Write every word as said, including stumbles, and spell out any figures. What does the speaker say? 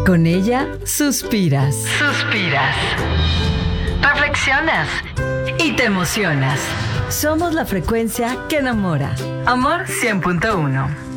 Con ella suspiras. Suspiras. Reflexionas. Y te emocionas. Somos la frecuencia que enamora. Amor cien punto uno.